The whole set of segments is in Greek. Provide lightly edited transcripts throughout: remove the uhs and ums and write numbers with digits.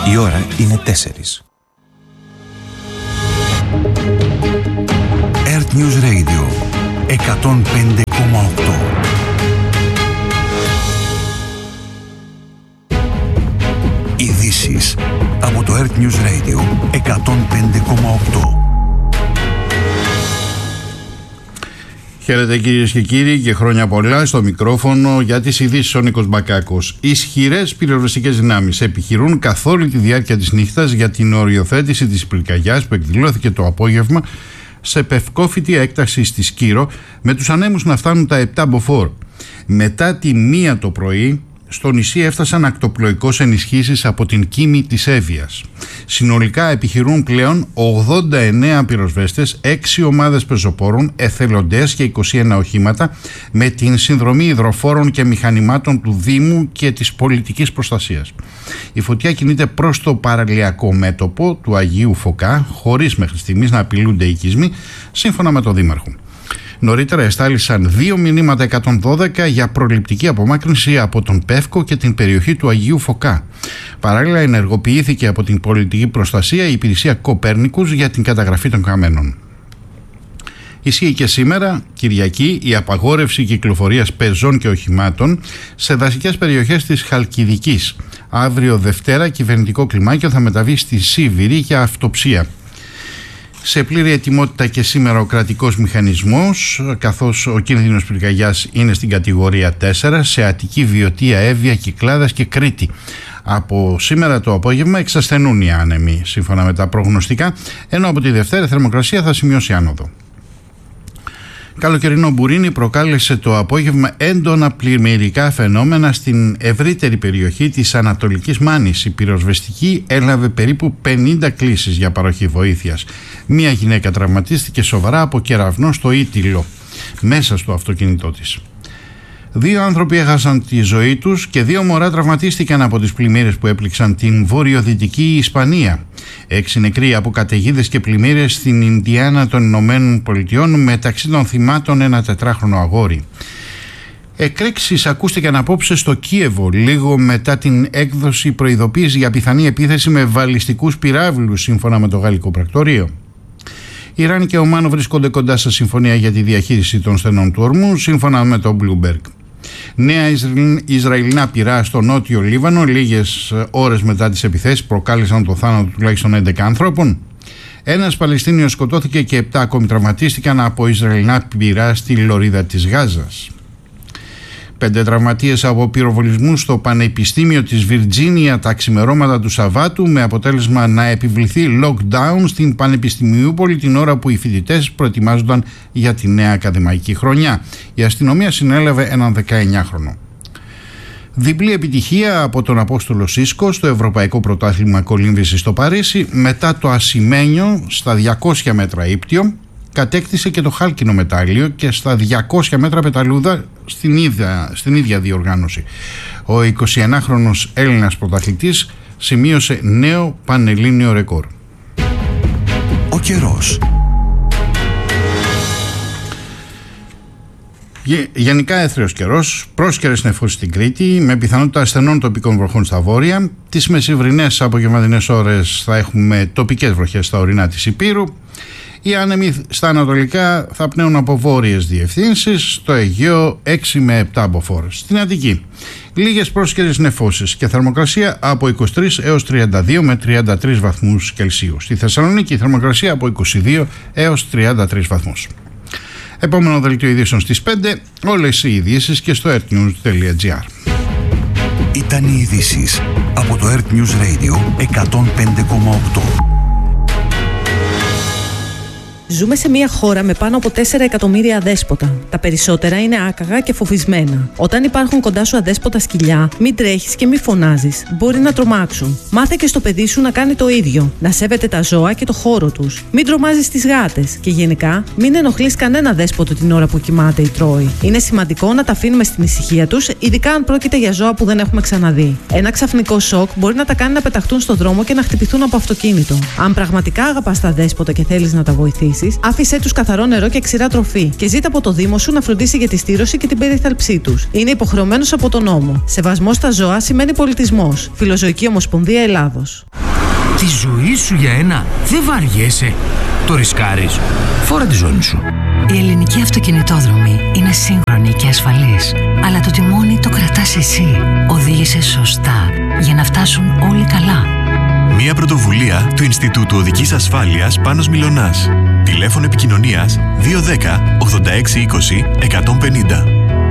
Η ώρα είναι 4. Earth News Radio 105,8. Ειδήσεις από το Earth News Radio 105,8. Χαίρετε κυρίες και κύριοι και χρόνια πολλά. Στο μικρόφωνο για τις ειδήσεις ο Νίκος Μπακάκος. Ισχυρές πυροσβεστικές δυνάμεις επιχειρούν καθ' όλη τη διάρκεια της νύχτας για την οριοθέτηση της πυρκαγιάς που εκδηλώθηκε το απόγευμα σε πευκόφυτη έκταση στη Σκύρο, με τους ανέμους να φτάνουν τα 7 μποφόρ. Μετά τη 1 το πρωί, στο νησί έφτασαν ακτοπλοϊκώς ενισχύσεις από την Κίμη της Εύβοιας. Συνολικά επιχειρούν πλέον 89 πυροσβέστες, 6 ομάδες πεζοπόρων, εθελοντές και 21 οχήματα, με την συνδρομή υδροφόρων και μηχανημάτων του Δήμου και της πολιτικής προστασίας. Η φωτιά κινείται προς το παραλιακό μέτωπο του Αγίου Φωκά, χωρίς μέχρι στιγμής να απειλούνται οικισμοί, σύμφωνα με τον Δήμαρχο. Νωρίτερα εστάλησαν 2 μηνύματα 112 για προληπτική απομάκρυνση από τον Πεύκο και την περιοχή του Αγίου Φωκά. Παράλληλα ενεργοποιήθηκε από την πολιτική προστασία η υπηρεσία Κοπέρνικους για την καταγραφή των χαμένων. Ισχύει και σήμερα, Κυριακή, η απαγόρευση κυκλοφορίας πεζών και οχημάτων σε δασικές περιοχές της Χαλκιδικής. Αύριο Δευτέρα κυβερνητικό κλιμάκιο θα μεταβεί στη Σίβηρη για αυτοψία. Σε πλήρη ετοιμότητα και σήμερα ο κρατικός μηχανισμός, καθώς ο κίνδυνος πυρκαγιάς είναι στην κατηγορία 4 σε Αττική, Βιωτία, Εύβοια, Κυκλάδας και Κρήτη. Από σήμερα το απόγευμα εξασθενούν οι άνεμοι σύμφωνα με τα προγνωστικά, ενώ από τη Δευτέρα η θερμοκρασία θα σημειώσει άνοδο. Καλοκαιρινό μπουρίνι προκάλεσε το απόγευμα έντονα πλημμυρικά φαινόμενα στην ευρύτερη περιοχή της Ανατολικής Μάνης. Η πυροσβεστική έλαβε περίπου 50 κλήσεις για παροχή βοήθειας. Μία γυναίκα τραυματίστηκε σοβαρά από κεραυνό στο Ήτυλο, μέσα στο αυτοκίνητό της. 2 άνθρωποι έχασαν τη ζωή τους και 2 μωρά τραυματίστηκαν από τις πλημμύρες που έπληξαν την βορειοδυτική Ισπανία. 6 νεκροί από καταιγίδες και πλημμύρες στην Ινδιάνα των Ηνωμένων Πολιτειών, μεταξύ των θυμάτων ένα 4χρονο αγόρι. Εκρήξεις ακούστηκαν απόψε στο Κίεβο, λίγο μετά την έκδοση προειδοποίηση για πιθανή επίθεση με βαλιστικούς πυράβλους, σύμφωνα με το γαλλικό πρακτορείο. Ιράν και Ομάν βρίσκονται κοντά σε συμφωνία για τη διαχείριση των στενών του ορμού, σύμφωνα με το Bloomberg. Νέα Ισραηλινά πυρά στο νότιο Λίβανο, λίγες ώρες μετά τις επιθέσεις, προκάλεσαν το θάνατο τουλάχιστον 11 ανθρώπων. Ένας Παλαιστίνιος σκοτώθηκε και 7 ακόμη τραυματίστηκαν από Ισραηλινά πυρά στη λωρίδα της Γάζας. 5 τραυματίες από πυροβολισμούς στο Πανεπιστήμιο της Βιρτζίνια τα ξημερώματα του Σαββάτου, με αποτέλεσμα να επιβληθεί lockdown στην Πανεπιστημιούπολη την ώρα που οι φοιτητές προετοιμάζονταν για τη νέα ακαδημαϊκή χρονιά. Η αστυνομία συνέλαβε έναν 19χρονο. Διπλή επιτυχία από τον Απόστολο Σίσκο στο Ευρωπαϊκό Πρωτάθλημα Κολύμβησης στο Παρίσι. Μετά το ασημένιο στα 200 μέτρα ύπτιο, κατέκτησε και το χάλκινο μετάλλιο και στα 200 μέτρα πεταλούδα στην ίδια διοργάνωση. Ο 21χρονος Έλληνας πρωταθλητής σημείωσε νέο πανελλήνιο ρεκόρ. Ο καιρός. Γενικά έθριος καιρός, πρόσκαιρες νεφώσεις στην Κρήτη, με πιθανότητα ασθενών τοπικών βροχών στα βόρεια. Τις μεσημβρινές απογευματινές ώρες θα έχουμε τοπικές βροχές στα ορεινά της Ηπείρου. Οι άνεμοι στα ανατολικά θα πνέουν από βόρειες διευθύνσεις, στο Αιγαίο 6 με 7 μποφόρ. Στην Αττική λίγες πρόσκαιρες νεφώσεις και θερμοκρασία από 23 έως 32 με 33 βαθμούς Κελσίου. Στη Θεσσαλονίκη η θερμοκρασία από 22 έως 33 βαθμούς. Επόμενο δελτίο ειδήσεων στις 5, όλες οι ειδήσεις και στο earthnews.gr. Ήταν οι ειδήσεις από το Earth News Radio 105,8. Ζούμε σε μια χώρα με πάνω από 4 εκατομμύρια αδέσποτα. Τα περισσότερα είναι άκαγα και φοβισμένα. Όταν υπάρχουν κοντά σου αδέσποτα σκυλιά, μην τρέχεις και μην φωνάζεις. Μπορεί να τρομάξουν. Μάθε και στο παιδί σου να κάνει το ίδιο. Να σέβεται τα ζώα και το χώρο τους. Μην τρομάζεις τις γάτες. Και γενικά, μην ενοχλείς κανένα δέσποτο την ώρα που κοιμάται ή τρώει. Είναι σημαντικό να τα αφήνουμε στην ησυχία τους, ειδικά αν πρόκειται για ζώα που δεν έχουμε ξαναδεί. Ένα ξαφνικό σοκ μπορεί να τα κάνει να πεταχτούν στο δρόμο και να χτυπηθούν από αυτοκίνητο. Αν πραγματικά αγαπάς τα δέσποτα και θέλεις να τα βοηθήσεις, επίσης, άφησέ τους καθαρό νερό και ξηρά τροφή και ζήτα από το Δήμο σου να φροντίσει για τη στήρωση και την περίθαλψή τους. Είναι υποχρεωμένος από τον νόμο. Σεβασμός στα ζώα σημαίνει πολιτισμός. Φιλοζωική Ομοσπονδία Ελλάδος. Τη ζωή σου για ένα δεν βαριέσαι. Το ρισκάρεις. Φόρα τη ζώνη σου. Η ελληνική αυτοκινητόδρομη είναι σύγχρονη και ασφαλής. Αλλά το τιμόνι το κρατάς εσύ. Οδήγησε σωστά για να φτάσουν όλοι καλά. Μια πρωτοβουλία του Ινστιτούτου Οδικής Ασφάλειας Πάνος Μιλωνάς. Τηλέφωνο επικοινωνίας 210 8620 150.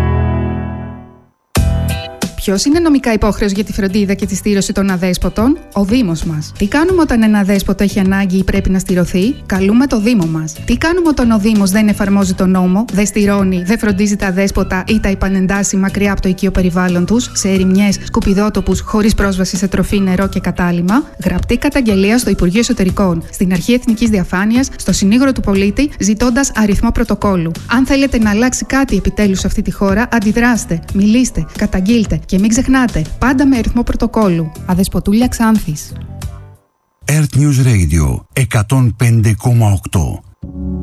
Ποιος είναι νομικά υπόχρεος για τη φροντίδα και τη στήρωση των αδέσποτων? Ο Δήμος μας. Τι κάνουμε όταν ένα αδέσποτο έχει ανάγκη ή πρέπει να στηρωθεί? Καλούμε το Δήμο μας. Τι κάνουμε όταν ο Δήμος δεν εφαρμόζει τον νόμο, δεν στηρώνει, δεν φροντίζει τα αδέσποτα ή τα επανεντάσει μακριά από το οικείο περιβάλλον τους, σε ερημιές, σκουπιδότοπους, χωρίς πρόσβαση σε τροφή, νερό και κατάλυμμα? Γραπτή καταγγελία στο Υπουργείο Εσωτερικών, στην Αρχή Εθνικής Διαφάνειας, στο Συνήγορο του Πολίτη, ζητώντας αριθμό πρωτοκόλλου. Αν θέλετε να αλλάξει κάτι επιτέλους σε αυτή τη χώρα, αντιδράστε, μιλήστε, καταγγείλτε. Και μην ξεχνάτε, πάντα με αριθμό πρωτοκόλλου. Αδεσποτούλια Ξάνθης. Earth News Radio 105,8.